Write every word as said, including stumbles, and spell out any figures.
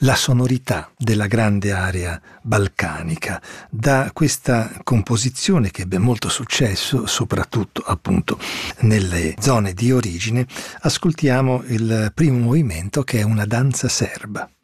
la sonorità della grande area balcanica. Da questa composizione, che ebbe molto successo, soprattutto appunto nelle zone di origine, ascoltiamo il primo movimento, che è una danza serba.